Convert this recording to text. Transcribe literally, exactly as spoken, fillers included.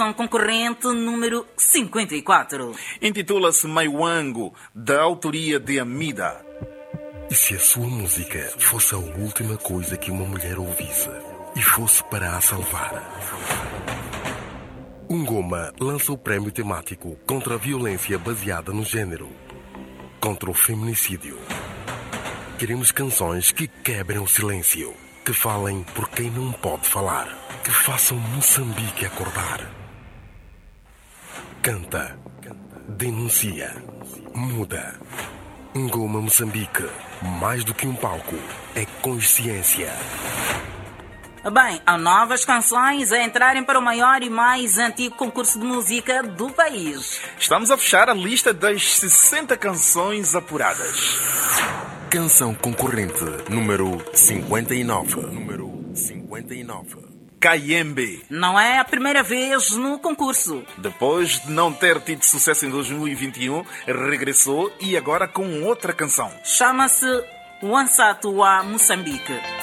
Concorrente número cinquenta e quatro. Intitula-se Maiwango, da autoria de Amida. E se a sua música fosse a última coisa que uma mulher ouvisse e fosse para a salvar? Ngoma lança o prémio temático contra a violência baseada no género, contra o feminicídio. Queremos canções que quebrem o silêncio, que falem por quem não pode falar, que façam Moçambique acordar. Canta, denuncia, muda. Ngoma Moçambique, mais do que um palco, é consciência. Bem, há novas canções a entrarem para o maior e mais antigo concurso de música do país. Estamos a fechar a lista das sessenta canções apuradas. Canção concorrente número cinquenta e nove. Número cinquenta e nove. Kayembe. Não é a primeira vez no concurso. Depois de não ter tido sucesso em dois mil e vinte e um, regressou e agora com outra canção. Chama-se Wansatu wa Moçambique.